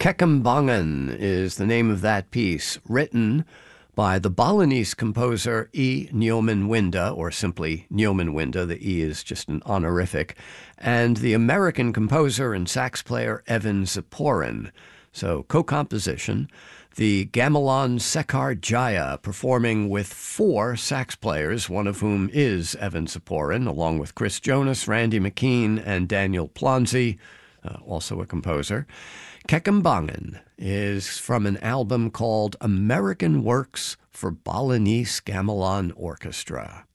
Kekembangan is the name of that piece, written by the Balinese composer E. Nyoman-Winda, or simply Nyoman-Winda. The E is just an honorific, and the American composer and sax player Evan Ziporyn. So co-composition, the Gamelan Sekar Jaya performing with 4 sax players, one of whom is Evan Ziporyn, along with Chris Jonas, Randy McKean, and Daniel Plonzi, also a composer. Kekembangan is from an album called American Works for Balinese Gamelan Orchestra.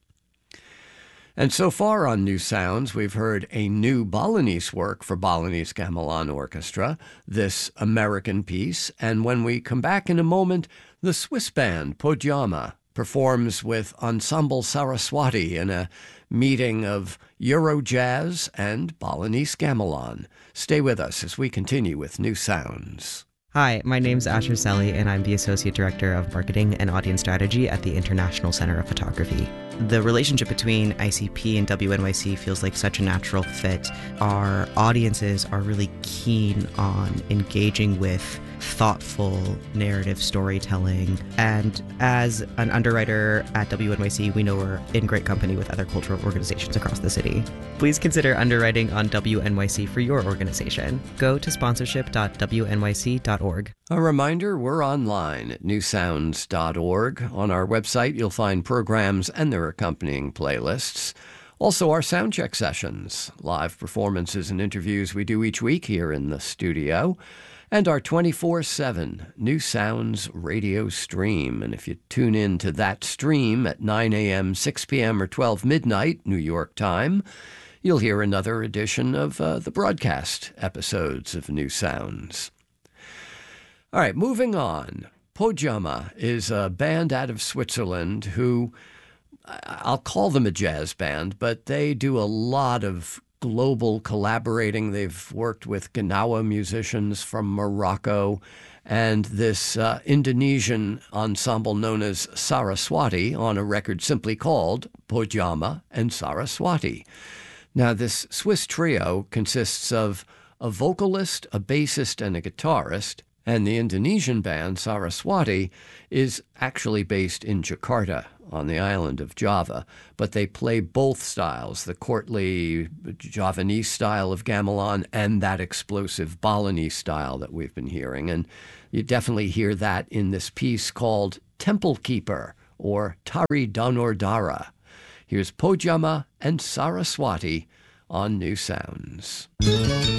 And so far on New Sounds, we've heard a new Balinese work for Balinese Gamelan Orchestra, this American piece. And when we come back in a moment, the Swiss band Pojama performs with Ensemble Saraswati in a meeting of Euro jazz and Balinese gamelan. Stay with us as we continue with New Sounds. Hi, my name's Asher Selly, and I'm the Associate Director of Marketing and Audience Strategy at the International Center of Photography. The relationship between ICP and WNYC feels like such a natural fit. Our audiences are really keen on engaging with thoughtful narrative storytelling, and as an underwriter at WNYC, we know we're in great company with other cultural organizations across the city. Please consider underwriting on WNYC for your organization. Go to sponsorship.wnyc.org. A reminder, we're online at newsounds.org. On our website, you'll find programs and their accompanying playlists. Also, our soundcheck sessions, live performances and interviews we do each week here in the studio, and our 24/7 New Sounds radio stream. And if you tune in to that stream at 9 a.m., 6 p.m., or 12 midnight New York time, you'll hear another edition of the broadcast episodes of New Sounds. All right, moving on. Pojama is a band out of Switzerland who, I'll call them a jazz band, but they do a lot of global collaborating. They've worked with Gnawa musicians from Morocco and this Indonesian ensemble known as Saraswati on a record simply called Pojama and Saraswati. Now, this Swiss trio consists of a vocalist, a bassist, and a guitarist, and the Indonesian band Saraswati is actually based in Jakarta on the island of Java, but they play both styles, the courtly Javanese style of gamelan and that explosive Balinese style that we've been hearing. And you definitely hear that in this piece called Temple Keeper, or Tari Danordara. Here's Pojama and Saraswati on New Sounds.